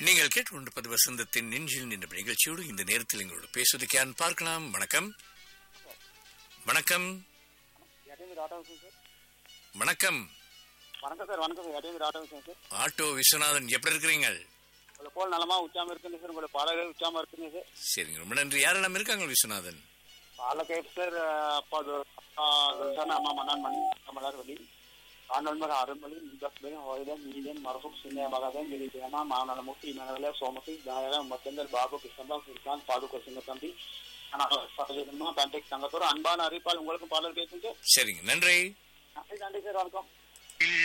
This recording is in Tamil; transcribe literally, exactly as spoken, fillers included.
நீங்கள் கேட்டுக்கொண்டிருப்பது வசந்தத்தின் நெஞ்சில் நின்ற நிகழ்ச்சியோடு இந்த நேரத்தில் எங்களோடு பேசுவதற்கு யார் பார்க்கலாம். வணக்கம் வணக்கம் வணக்கம் வணக்கம் சார். வணக்கம் சார். அதே ஆட்டோ சார். ஆட்டோ விஸ்வநாதன், எப்படி இருக்கிறீங்க? உங்களை போல் நலமா உச்சாம இருக்குங்க சார். உங்களை பாலகர் உச்சாம இருக்குங்க சார். சரிங்க, ரொம்ப நன்றி. யாரெல்லாம் இருக்காங்க விஸ்வநாதன்? பாலகர் சார். அப்பா அப்பா அம்மா மன்னான் மணி கமலார் வழி ஆண்டல்மர் அருள்மொழி முந்தஸ்பேன் ஹோயிலன் நீலன் மரபுக் சின்ன மகதன் கிரிஜனா மாவனமுத்தி இமனவல சோமசி தாயரா மத்தந்தர் பாபு கிருஷ்ணபா சுல்தான் பாதுக சிங்கத்தம்பி தங்கத்தோட அன்பான அறிவிப்பால் உங்களுக்கும் பாடல் கேட்குங்க. சரிங்க, நன்றி. நன்றி நன்றி சார். வணக்கம்.